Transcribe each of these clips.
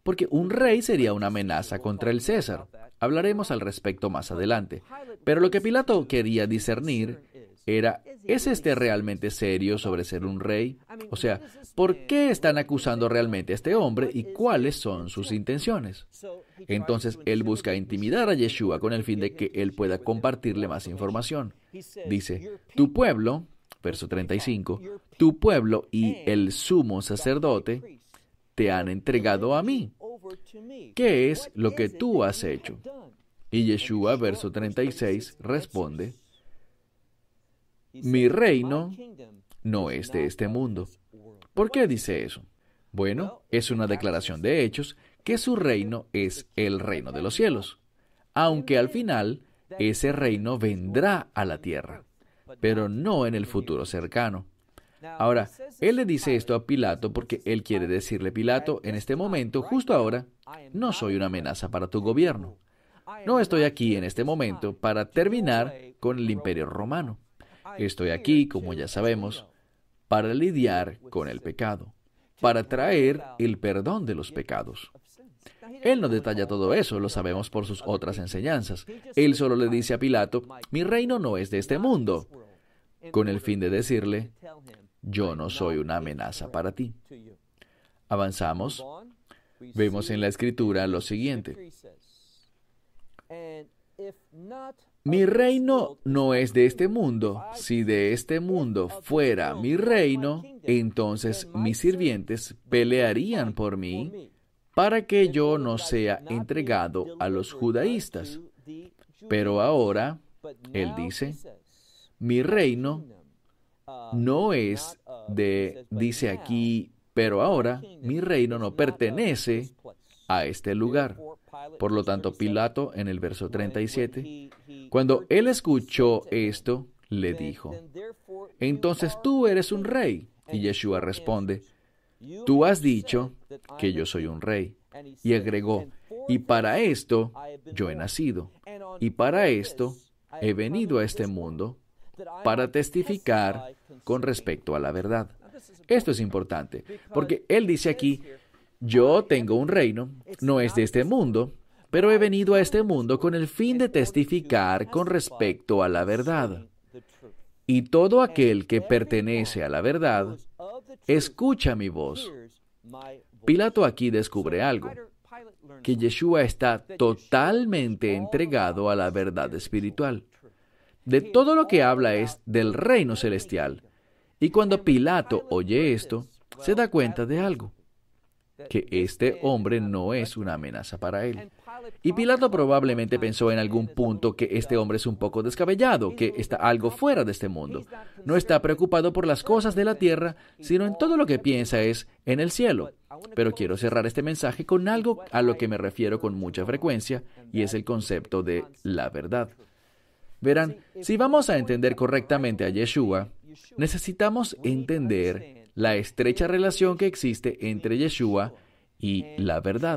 porque un rey sería una amenaza contra el César. Hablaremos al respecto más adelante. Pero lo que Pilato quería discernir era, ¿es este realmente serio sobre ser un rey? O sea, ¿por qué están acusando realmente a este hombre y cuáles son sus intenciones? Entonces, él busca intimidar a Yeshua con el fin de que él pueda compartirle más información. Dice, tu pueblo, verso 35, tu pueblo y el sumo sacerdote te han entregado a mí. ¿Qué es lo que tú has hecho? Y Yeshua, verso 36, responde, mi reino no es de este mundo. ¿Por qué dice eso? Bueno, es una declaración de hechos que su reino es el reino de los cielos, aunque al final ese reino vendrá a la tierra, pero no en el futuro cercano. Ahora, él le dice esto a Pilato porque él quiere decirle, Pilato, en este momento, justo ahora, no soy una amenaza para tu gobierno. No estoy aquí en este momento para terminar con el imperio romano. Estoy aquí, como ya sabemos, para lidiar con el pecado, para traer el perdón de los pecados. Él no detalla todo eso, lo sabemos por sus otras enseñanzas. Él solo le dice a Pilato, mi reino no es de este mundo, con el fin de decirle, yo no soy una amenaza para ti. Avanzamos. Vemos en la Escritura lo siguiente. Mi reino no es de este mundo. Si de este mundo fuera mi reino, entonces mis sirvientes pelearían por mí para que yo no sea entregado a los judaístas. Pero ahora, él dice, mi reino no es de, dice aquí, pero ahora mi reino no pertenece a este lugar. Por lo tanto, Pilato, en el verso 37, cuando él escuchó esto, le dijo, entonces tú eres un rey. Y Yeshua responde, tú has dicho que yo soy un rey. Y agregó, y para esto yo he nacido, y para esto he venido a este mundo, para testificar con respecto a la verdad. Esto es importante, porque él dice aquí, yo tengo un reino, no es de este mundo, pero he venido a este mundo con el fin de testificar con respecto a la verdad. Y todo aquel que pertenece a la verdad, escucha mi voz. Pilato aquí descubre algo, que Yeshua está totalmente entregado a la verdad espiritual. De todo lo que habla es del reino celestial. Y cuando Pilato oye esto, se da cuenta de algo, que este hombre no es una amenaza para él. Y Pilato probablemente pensó en algún punto que este hombre es un poco descabellado, que está algo fuera de este mundo. No está preocupado por las cosas de la tierra, sino en todo lo que piensa es en el cielo. Pero quiero cerrar este mensaje con algo a lo que me refiero con mucha frecuencia, y es el concepto de la verdad. Verán, si vamos a entender correctamente a Yeshua, necesitamos entender la estrecha relación que existe entre Yeshua y la verdad.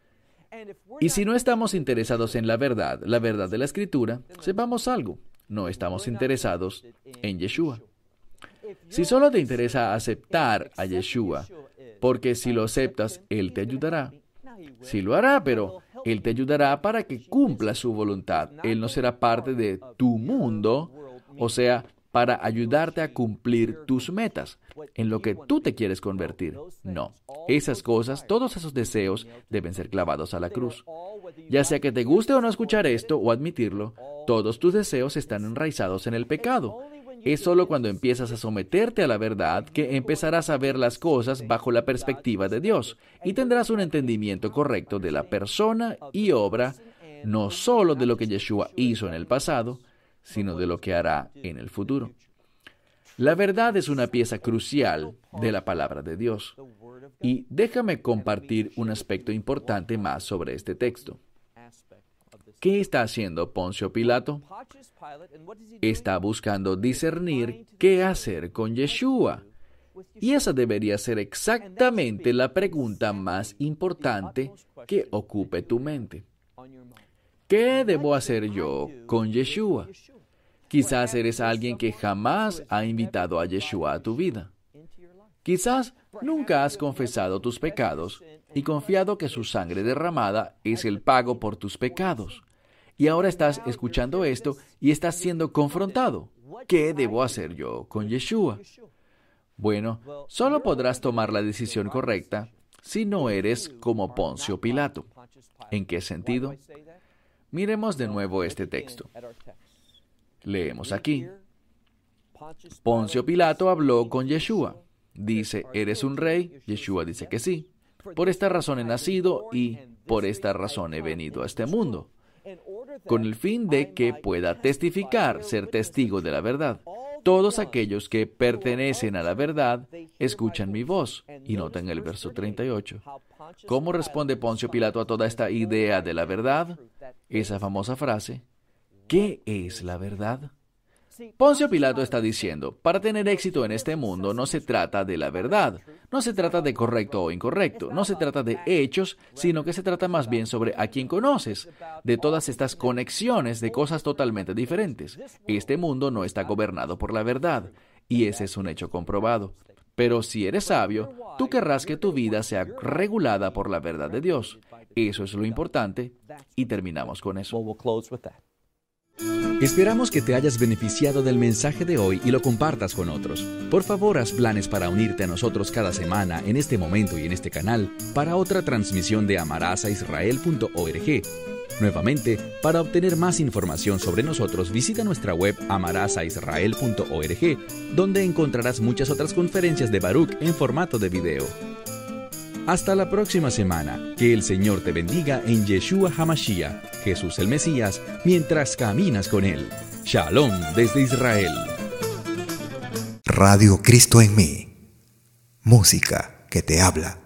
Y si no estamos interesados en la verdad de la Escritura, sepamos algo, no estamos interesados en Yeshua. Si solo te interesa aceptar a Yeshua, porque si lo aceptas, Él te ayudará. Sí lo hará, pero Él te ayudará para que cumpla su voluntad. Él no será parte de tu mundo, o sea, para ayudarte a cumplir tus metas, en lo que tú te quieres convertir. No, esas cosas, todos esos deseos deben ser clavados a la cruz. Ya sea que te guste o no escuchar esto o admitirlo, todos tus deseos están enraizados en el pecado. Es solo cuando empiezas a someterte a la verdad que empezarás a ver las cosas bajo la perspectiva de Dios y tendrás un entendimiento correcto de la persona y obra, no solo de lo que Yeshua hizo en el pasado, sino de lo que hará en el futuro. La verdad es una pieza crucial de la palabra de Dios. Y déjame compartir un aspecto importante más sobre este texto. ¿Qué está haciendo Poncio Pilato? Está buscando discernir qué hacer con Yeshua. Y esa debería ser exactamente la pregunta más importante que ocupe tu mente. ¿Qué debo hacer yo con Yeshua? Quizás eres alguien que jamás ha invitado a Yeshua a tu vida. Quizás nunca has confesado tus pecados y confiado que su sangre derramada es el pago por tus pecados. Y ahora estás escuchando esto y estás siendo confrontado. ¿Qué debo hacer yo con Yeshua? Bueno, solo podrás tomar la decisión correcta si no eres como Poncio Pilato. ¿En qué sentido? Miremos de nuevo este texto. Leemos aquí. Poncio Pilato habló con Yeshua. Dice, ¿eres un rey? Yeshua dice que sí. Por esta razón he nacido y por esta razón he venido a este mundo, con el fin de que pueda testificar, ser testigo de la verdad. Todos aquellos que pertenecen a la verdad escuchan mi voz. Y noten el verso 38. ¿Cómo responde Poncio Pilato a toda esta idea de la verdad? Esa famosa frase, ¿qué es la verdad? Poncio Pilato está diciendo, para tener éxito en este mundo no se trata de la verdad, no se trata de correcto o incorrecto, no se trata de hechos, sino que se trata más bien sobre a quién conoces, de todas estas conexiones de cosas totalmente diferentes. Este mundo no está gobernado por la verdad, y ese es un hecho comprobado. Pero si eres sabio, tú querrás que tu vida sea regulada por la verdad de Dios. Eso es lo importante, y terminamos con eso. Esperamos que te hayas beneficiado del mensaje de hoy y lo compartas con otros. Por favor, haz planes para unirte a nosotros cada semana en este momento y en este canal para otra transmisión de amarasaisrael.org. Nuevamente, para obtener más información sobre nosotros, visita nuestra web amarasaisrael.org, donde encontrarás muchas otras conferencias de Baruch en formato de video. Hasta la próxima semana. Que el Señor te bendiga en Yeshua HaMashiach, Jesús el Mesías, mientras caminas con Él. Shalom desde Israel. Radio Cristo en mí. Música que te habla.